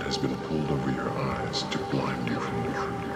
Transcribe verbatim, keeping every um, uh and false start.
has been pulled over your eyes to blind you from the truth.